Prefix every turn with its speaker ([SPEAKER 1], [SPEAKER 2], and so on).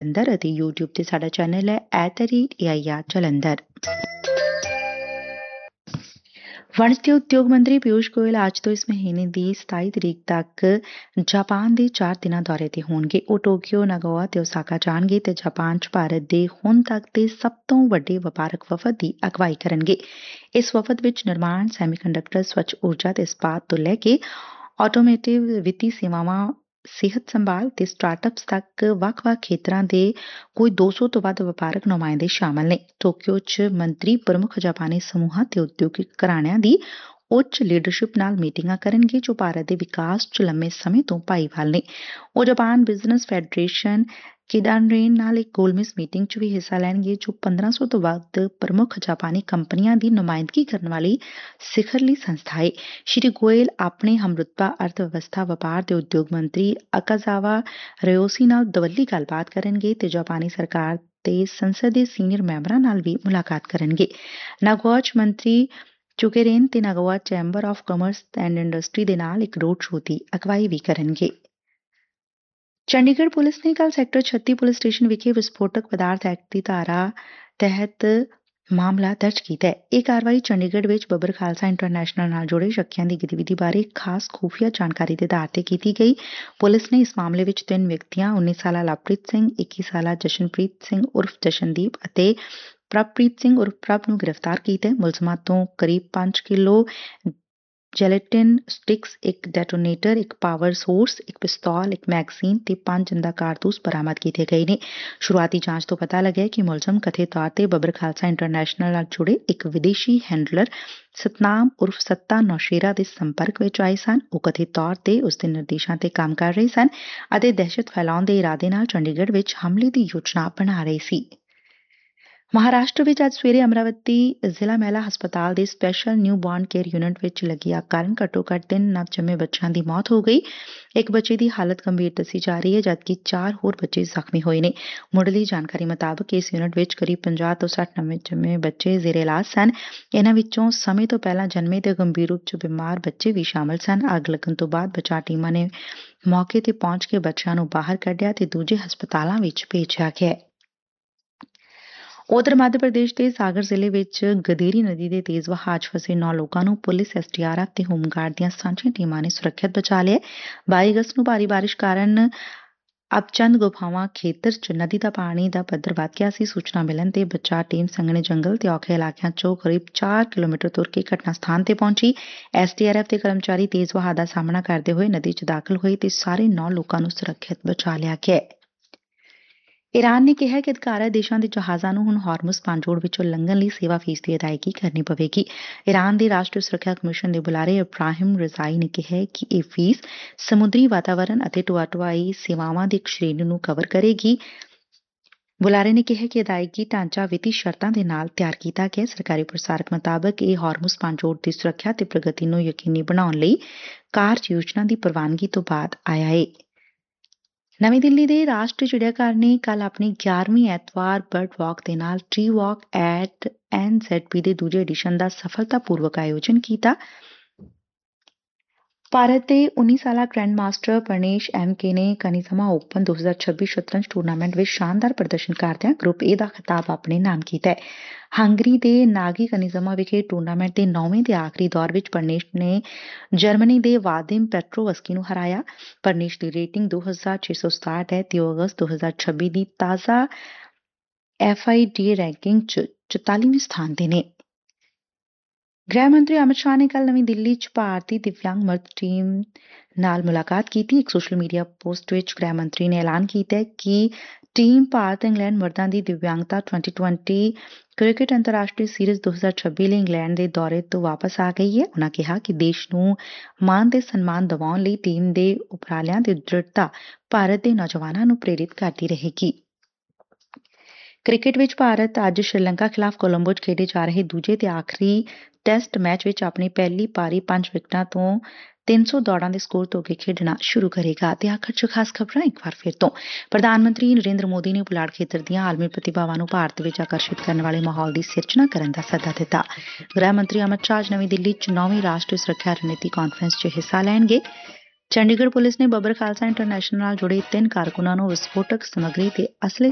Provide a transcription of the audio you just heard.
[SPEAKER 1] ਜਲੰਧਰ ਅਤੇ YouTube ਤੇ ਸਾਡਾ ਚੈਨਲ ਹੈ @AIR ਜਲੰਧਰ। ਵਣਜ ਤੇ ਉਦਯੋਗ ਮੰਤਰੀ ਪਿਊਸ਼ ਗੋਇਲ ਅੱਜ ਤੋਂ ਇਸ ਮਹੀਨੇ ਦੀ 27 ਤਰੀਕ ਤੱਕ ਜਾਪਾਨ ਦੇ 4 ਦਿਨਾਂ ਦੌਰੇ ਤੇ ਹੋਣਗੇ। ਉਹ ਟੋਕੀਓ, ਨਾਗੋਆ ਤੇ ਓਸਾਕਾ ਜਾਣਗੇ ਤੇ ਜਾਪਾਨ 'ਚ ਭਾਰਤ ਦੇ ਹੁਣ ਤੱਕ ਦੇ ਸਭ ਤੋਂ ਵੱਡੇ ਵਪਾਰਕ ਵਫਦ ਦੀ ਅਗਵਾਈ ਕਰਨਗੇ। ਇਸ ਵਫਦ ਵਿੱਚ ਨਿਰਮਾਣ, ਸੈਮੀਕੰਡਕਟਰ, ਸਵੱਛ ਊਰਜਾ ਤੇ ਇਸਪਾਤ ਤੋਂ ਲੈ ਕੇ ਆਟੋਮੋਟਿਵ, ਵਿੱਤੀ ਸੇਵਾਵਾਂ, ਸਿਹਤ ਸੰਭਾਲ ਤੇ ਸਟਾਰਟਅਪਸ ਤੱਕ ਵੱਖ-ਵੱਖ ਖੇਤਰਾਂ ਦੇ ਕੋਈ 200 ਤੋਂ ਵੱਧ ਵਪਾਰਕ ਨੁਮਾਇੰਦੇ ਸ਼ਾਮਲ ਨੇ। ਟੋਕੀਓ 'ਚ ਮੰਤਰੀ ਪ੍ਰਮੁੱਖ ਜਾਪਾਨੀ ਸਮੂਹਾਂ ਤੇ ਉਦਯੋਗਿਕ ਘਰਾਣਿਆਂ ਦੀ ਉੱਚ ਲੀਡਰਸ਼ਿਪ ਨਾਲ ਮੀਟਿੰਗਾਂ ਕਰਨਗੇ ਜੋ ਭਾਰਤ ਦੇ ਵਿਕਾਸ 'ਚ ਲੰਮੇ ਸਮੇਂ ਤੋਂ ਭਾਈਵਾਲ ਨੇ। ਉਹ ਜਾਪਾਨ ਬਿਜ਼ਨਸ ਫੈਡਰੇਸ਼ਨ ਕਿਡਾਨਰੇਨ ਨਾਲ ਇੱਕ ਗੋਲਮੇਜ਼ ਮੀਟਿੰਗ 'ਚ ਵੀ ਹਿੱਸਾ ਲੈਣਗੇ ਜੋ 1500 ਤੋਂ ਵੱਧ ਪ੍ਰਮੁੱਖ ਜਾਪਾਨੀ ਕੰਪਨੀਆਂ ਦੀ ਨੁਮਾਇੰਦਗੀ ਕਰਨ ਵਾਲੀ ਸਿਖਰਲੀ ਸੰਸਥਾ ਏ। ਸ਼੍ਰੀ ਗੋਇਲ ਆਪਣੇ ਹਮਰੁਤਬਾ ਅਰਥ ਵਿਵਸਥਾ, ਵਪਾਰ ਤੇ ਉਦਯੋਗ ਮੰਤਰੀ ਅਕਾਜ਼ਾਵਾ ਰਿਓਸੀ ਨਾਲ ਦਵੱਲੀ ਗੱਲਬਾਤ ਕਰਨਗੇ ਤੇ ਜਾਪਾਨੀ ਸਰਕਾਰ ਤੇ ਸੰਸਦ ਦੇ ਸੀਨੀਅਰ ਮੈਂਬਰਾਂ ਨਾਲ ਵੀ ਮੁਲਾਕਾਤ ਕਰਨਗੇ। ਨਾਗੋਆ 'ਚ ਮੰਤਰੀ ਚੁਕੇਰੇਨ ਤੇ Nagoya chamber of commerce and industry ਦੇ ਨਾਲ ਇੱਕ ਰੋਡ ਸ਼ੋਅ ਦੀ ਅਗਵਾਈ ਵੀ ਕਰਨਗੇ। ਚੰਡੀਗੜ੍ਹ ਪੁਲਿਸ ਨੇ ਕੱਲ੍ਹ ਸੈਕਟਰ 36 ਪੁਲਿਸ ਸਟੇਸ਼ਨ ਵਿਖੇ ਵਿਸਫੋਟਕ ਪਦਾਰਥ ਐਕਟ ਦੀ ਧਾਰਾ ਤਹਿਤ ਮਾਮਲਾ ਦਰਜ ਕੀਤਾ। ਇਹ ਕਾਰਵਾਈ ਚੰਡੀਗੜ੍ਹ ਵਿੱਚ ਬੱਬਰ ਖਾਲਸਾ ਇੰਟਰਨੈਸ਼ਨਲ ਨਾਲ ਜੁੜੇ ਸ਼ੱਕੀਆਂ ਦੀ ਗਤੀਵਿਧੀ ਬਾਰੇ ਖਾਸ ਖੁਫੀਆ ਜਾਣਕਾਰੀ ਦੇ ਆਧਾਰ ਤੇ ਕੀਤੀ ਗਈ। ਪੁਲਿਸ ਨੇ ਇਸ ਮਾਮਲੇ ਵਿੱਚ 3 ਵਿਅਕਤੀਆਂ 19 ਸਾਲਾ ਲਵਪ੍ਰੀਤ ਸਿੰਘ, 21 ਸਾਲਾ ਜਸ਼ਨਪ੍ਰੀਤ ਸਿੰਘ ਉਰਫ ਜਸ਼ਨਦੀਪ ਅਤੇ ਪ੍ਰਭਪ੍ਰੀਤ ਸਿੰਘ ਉਰਫ ਪ੍ਰਭ ਨੂੰ ਗ੍ਰਿਫਤਾਰ ਕੀਤਾ। ਮੁਲਜ਼ਮਾਂ ਤੋਂ ਕਰੀਬ 5 ਕਿਲੋ ਜੈਲੇਟਿਨ ਸਟਿਕਸ, ਇੱਕ ਡੈਟੋਨੇਟਰ, ਇੱਕ ਪਾਵਰ ਸੋਰਸ, ਇੱਕ ਪਿਸਤੌਲ, ਇੱਕ ਮੈਗਜ਼ੀਨ ਤੇ 5 ਜਿੰਦਾ ਕਾਰਤੂਸ ਬਰਾਮਦ ਕੀਤੇ ਗਏ ਨੇ। ਸ਼ੁਰੂਆਤੀ ਜਾਂਚ ਤੋਂ ਪਤਾ ਲੱਗਿਆ ਕਿ ਮੁਲਜ਼ਮ ਕਥਿਤ ਤੌਰ ਤੇ ਬੱਬਰ ਖਾਲਸਾ ਇੰਟਰਨੈਸ਼ਨਲ ਨਾਲ ਜੁੜੇ ਇੱਕ ਵਿਦੇਸ਼ੀ ਹੈਂਡਲਰ ਸਤਨਾਮ ਉਰਫ ਸੱਤਾ ਨੌਸ਼ੇਰਾ ਦੇ ਸੰਪਰਕ ਵਿੱਚ ਆਏ ਸਨ। ਉਹ ਕਥਿਤ ਤੌਰ ਤੇ ਉਸ ਦੇ ਨਿਰਦੇਸ਼ਾਂ ਤੇ ਕੰਮ ਕਰ ਰਹੇ ਸਨ ਅਤੇ ਦਹਿਸ਼ਤ ਫੈਲਾਉਣ ਦੇ ਇਰਾਦੇ ਨਾਲ ਚੰਡੀਗੜ੍ਹ ਵਿੱਚ ਹਮਲੇ ਦੀ ਯੋਜਨਾ ਬਣਾ ਰਹੇ ਸੀ। ਮਹਾਰਾਸ਼ਟਰ ਵਿੱਚ ਅੱਜ ਸਵੇਰੇ ਅਮਰਾਵਤੀ ਜ਼ਿਲ੍ਹਾ ਮਹਿਲਾ ਹਸਪਤਾਲ ਦੇ ਸਪੈਸ਼ਲ ਨਿਊ ਬਾਰਨ ਕੇਅਰ ਯੂਨਿਟ ਵਿੱਚ ਲੱਗੀ ਅੱਗ ਕਾਰਨ ਘੱਟੋ-ਘੱਟ 3 ਨਵਜੰਮੇ ਬੱਚਿਆਂ ਦੀ ਮੌਤ ਹੋ ਗਈ। ਇੱਕ ਬੱਚੇ ਦੀ ਹਾਲਤ ਗੰਭੀਰ ਦੱਸੀ ਜਾ ਰਹੀ ਹੈ ਜਦਕਿ 4 ਹੋਰ ਬੱਚੇ ਜ਼ਖਮੀ ਹੋਏ ਨੇ। ਮੁੱਢਲੀ ਜਾਣਕਾਰੀ ਮੁਤਾਬਕ ਇਸ ਯੂਨਿਟ ਵਿੱਚ ਕਰੀਬ 50 ਤੋਂ 60 ਨਵਜੰਮੇ ਬੱਚੇ ਜ਼ੇਰੇ ਇਲਾਜ ਸਨ। ਇਹਨਾਂ ਵਿੱਚੋਂ ਸਮੇਂ ਤੋਂ ਪਹਿਲਾਂ ਜਨਮੇ ਤੇ ਗੰਭੀਰ ਰੂਪ 'ਚ ਬਿਮਾਰ ਬੱਚੇ ਵੀ ਸ਼ਾਮਲ ਸਨ। ਅੱਗ ਲੱਗਣ ਤੋਂ ਬਾਅਦ ਬਚਾਅ ਟੀਮਾਂ ਨੇ ਮੌਕੇ ਤੇ ਪਹੁੰਚ ਕੇ ਬੱਚਿਆਂ ਨੂੰ ਬਾਹਰ ਕੱਢਿਆ ਤੇ ਦੂਜੇ ਹਸਪਤਾਲਾਂ ਵਿੱਚ ਭੇਜਿਆ ਗਿਆ। ਉਧਰ ਮੱਧ ਪ੍ਰਦੇਸ਼ ਦੇ ਸਾਗਰ ਜ਼ਿਲ੍ਹੇ ਵਿੱਚ ਗਦੇਰੀ ਨਦੀ ਦੇ ਤੇਜ਼ ਵਹਾਅ 'ਚ ਫਸੇ 9 ਲੋਕਾਂ ਨੂੰ ਪੁਲਿਸ, SDRF ਤੇ ਹੋਮਗਾਰਡ ਦੀਆਂ ਸਾਂਝੀਆਂ ਟੀਮਾਂ ਨੇ ਸੁਰੱਖਿਅਤ ਬਚਾ ਲਿਆ। 22 ਅਗਸਤ ਨੂੰ ਭਾਰੀ ਬਾਰਿਸ਼ ਕਾਰਨ ਅਬਚੰਦ ਗੁਫਾਵਾਂ ਖੇਤਰ 'ਚ ਨਦੀ ਦਾ ਪਾਣੀ ਦਾ ਪੱਧਰ ਵੱਧ ਗਿਆ ਸੀ। ਸੂਚਨਾ ਮਿਲਣ ਤੇ ਬਚਾਅ ਟੀਮ ਸੰਘਣੇ ਜੰਗਲ ਤੇ ਔਖੇ ਇਲਾਕਿਆਂ 'ਚੋਂ ਕਰੀਬ 4 ਕਿਲੋਮੀਟਰ ਤੁਰ ਕੇ ਘਟਨਾ ਸਥਾਨ ਤੇ ਪਹੁੰਚੀ। SDRF ਦੇ ਕਰਮਚਾਰੀ ਤੇਜ਼ ਵਹਾਅ ਦਾ ਸਾਹਮਣਾ ਕਰਦੇ ਹੋਏ ਨਦੀ 'ਚ ਦਾਖਲ ਹੋਏ ਤੇ ਸਾਰੇ 9 ਲੋਕਾਂ ਨੂੰ ਸੁਰੱਖਿਅਤ ਬਚਾ ਲਿਆ ਗਿਆ। ਈਰਾਨ ਨੇ ਕਿਹਾ ਕਿ ਅਧਿਕਾਰਤ ਦੇਸ਼ਾਂ ਦੇ ਜਹਾਜ਼ਾਂ ਨੂੰ ਹੁਣ ਹਾਰਮੁਜ਼ ਪਾਣਜੋੜ ਵਿੱਚੋਂ ਲੰਘਣ ਲਈ ਸੇਵਾ ਫੀਸ ਦੀ ਅਦਾਇਗੀ ਕਰਨੀ ਪਵੇਗੀ। ਈਰਾਨ ਦੇ ਰਾਸ਼ਟਰੀ ਸੁਰੱਖਿਆ ਕਮਿਸ਼ਨ ਦੇ ਬੁਲਾਰੇ ਇਬਰਾਹਿਮ ਰਜ਼ਾਈ ਨੇ ਕਿਹਾ ਕਿ ਇਹ ਫੀਸ ਸਮੁੰਦਰੀ ਵਾਤਾਵਰਨ ਅਤੇ ਢੁਆਈ ਸੇਵਾਵਾਂ ਦੀ ਇੱਕ ਸ਼੍ਰੇਣੀ ਨੂੰ ਕਵਰ ਕਰੇਗੀ। ਬੁਲਾਰੇ ਨੇ ਕਿਹਾ ਕਿ ਅਦਾਇਗੀ ਢਾਂਚਾ ਵਿੱਤੀ ਸ਼ਰਤਾਂ ਦੇ ਨਾਲ ਤਿਆਰ ਕੀਤਾ ਗਿਆ। ਸਰਕਾਰੀ ਪ੍ਰਸਾਰਕ ਮੁਤਾਬਕ ਇਹ ਹਾਰਮੁਜ਼ ਪਾਣਜੋੜ ਦੀ ਸੁਰੱਖਿਆ ਤੇ ਪ੍ਰਗਤੀ ਨੂੰ ਯਕੀਨੀ ਬਣਾਉਣ ਲਈ ਕਾਰਜ ਯੋਜਨਾ ਦੀ ਪ੍ਰਵਾਨਗੀ ਤੋਂ ਬਾਅਦ ਆਇਆ ਏ। ਨਵੀਂ ਦਿੱਲੀ ਦੇ ਰਾਸ਼ਟਰੀ ਚਿੜੀਆਘਰ ਨੇ ਕੱਲ੍ਹ ਆਪਣੀ 11ਵੀਂ ਐਤਵਾਰ ਬਰਡ ਵਾਕ ਦੇ ਨਾਲ ਟ੍ਰੀ ਵਾਕ ਐਟ NZP ਦੇ ਦੂਜੇ ਐਡੀਸ਼ਨ ਦਾ ਸਫਲਤਾਪੂਰਵਕ ਆਯੋਜਨ ਕੀਤਾ। ਭਾਰਤ ਦੇ 19 ਸਾਲਾ ਗ੍ਰੈਂਡ ਮਾਸਟਰ ਪ੍ਰਨੇਸ਼ MK ਨੇ ਕਨਿਜ਼ਮਾ ਓਪਨ 2026 ਸ਼ਤਰੰਜ ਟੂਰਨਾਮੈਂਟ ਵਿੱਚ ਸ਼ਾਨਦਾਰ ਪ੍ਰਦਰਸ਼ਨ ਕਰਦਿਆਂ ਗਰੁੱਪ A ਦਾ ਖਿਤਾਬ ਆਪਣੇ ਨਾਮ ਕੀਤਾ ਹੈ। ਹੰਗਰੀ ਦੇ ਨਾਗੀ ਕਨਿਜ਼ਮਾ ਵਿਖੇ ਟੂਰਨਾਮੈਂਟ ਦੇ 9ਵੇਂ ਤੇ ਆਖਰੀ ਦੌਰ ਵਿੱਚ ਪ੍ਰਨੇਸ਼ ਨੇ ਜਰਮਨੀ ਦੇ ਵਾਦਿਮ ਪੈਟਰੋਵਸਕੀ ਨੂੰ ਹਰਾਇਆ। ਪ੍ਰਨੇਸ਼ ਦੀ ਰੇਟਿੰਗ 2667 ਹੈ ਤੇ ਉਹ ਅਗਸਤ 2026 ਦੀ ਤਾਜ਼ਾ FIDE ਰੈਂਕਿੰਗ 'ਚ 44ਵੇਂ ਸਥਾਨ ਤੇ ਨੇ। ਗ੍ਰਹਿ ਮੰਤਰੀ ਅਮਿਤ ਸ਼ਾਹ ਨੇ ਕੱਲ੍ਹ ਨਵੀਂ ਦਿੱਲੀ 'ਚ ਭਾਰਤੀ ਦਿਵਿਆਂਗ ਮਰਦ ਟੀਮ ਨਾਲ ਮੁਲਾਕਾਤ ਕੀਤੀ। ਇੱਕ ਸੋਸ਼ਲ ਮੀਡੀਆ ਪੋਸਟ ਵਿੱਚ ਗ੍ਰਹਿ ਮੰਤਰੀ ਨੇ ਐਲਾਨ ਕੀਤਾ ਕਿ ਟੀਮ ਭਾਰਤ ਇੰਗਲੈਂਡ ਮਰਦਾਂ ਦੀ ਦਿਵਿਆਂਗਤਾ 2020 ਕ੍ਰਿਕਟ ਅੰਤਰਰਾਸ਼ਟਰੀ ਸੀਰੀਜ਼ 2026 ਲਈ ਇੰਗਲੈਂਡ ਦੇ ਦੌਰੇ ਤੋਂ ਵਾਪਸ ਆ ਗਈ ਹੈ। ਉਨ੍ਹਾਂ ਕਿਹਾ ਕਿ ਦੇਸ਼ ਨੂੰ ਮਾਣ ਤੇ ਸਨਮਾਨ ਦਿਵਾਉਣ ਲਈ ਟੀਮ ਦੇ ਉਪਰਾਲਿਆਂ ਦੀ ਦ੍ਰਿੜਤਾ ਭਾਰਤ ਦੇ ਨੌਜਵਾਨਾਂ ਨੂੰ ਪ੍ਰੇਰਿਤ ਕਰਦੀ ਰਹੇਗੀ। ਕ੍ਰਿਕਟ ਵਿੱਚ ਭਾਰਤ ਅੱਜ ਸ਼੍ਰੀਲੰਕਾ ਖਿਲਾਫ ਕੋਲੰਬੋ 'ਚ ਖੇਡੇ ਜਾ ਰਹੇ ਦੂਜੇ ਤੇ ਆਖਰੀ ਟੈਸਟ ਮੈਚ ਵਿੱਚ ਆਪਣੀ ਪਹਿਲੀ ਪਾਰੀ 5 ਵਿਕਟਾਂ ਤੋਂ 300 ਦੌੜਾਂ ਦੇ ਸਕੋਰ ਤੋਂ ਅੱਗੇ ਖੇਡਣਾ ਸ਼ੁਰੂ ਕਰੇਗਾ। ਤੇ ਆਖਰ 'ਚ ਖਾਸ ਖਬਰਾਂ ਇੱਕ ਵਾਰ ਫਿਰ ਤੋਂ। ਪ੍ਰਧਾਨ ਮੰਤਰੀ ਨਰਿੰਦਰ ਮੋਦੀ ਨੇ ਪੁਲਾੜ ਖੇਤਰ ਦੀਆਂ ਆਲਮੀ ਪ੍ਰਤਿਭਾਵਾਂ ਨੂੰ ਭਾਰਤ ਵਿੱਚ ਆਕਰਸ਼ਿਤ ਕਰਨ ਵਾਲੇ ਮਾਹੌਲ ਦੀ ਸਿਰਜਣਾ ਕਰਨ ਦਾ ਸੱਦਾ ਦਿੱਤਾ। ਗ੍ਰਹਿ ਮੰਤਰੀ ਅਮਿਤ ਸ਼ਾਹ ਅੱਜ ਨਵੀਂ ਦਿੱਲੀ 'ਚ 9ਵੀਂ ਰਾਸ਼ਟਰੀ ਸੁਰੱਖਿਆ ਰਣਨੀਤੀ ਕਾਨਫਰੰਸ 'ਚ ਹਿੱਸਾ ਲੈਣਗੇ। ਚੰਡੀਗੜ੍ਹ ਪੁਲਿਸ ਨੇ ਬੱਬਰ ਖਾਲਸਾ ਇੰਟਰਨੈਸ਼ਨਲ ਨਾਲ ਜੁੜੇ 3 ਕਾਰਕੁਨਾਂ ਨੂੰ ਵਿਸਫੋਟਕ ਸਮੱਗਰੀ ਤੇ ਅਸਲੇ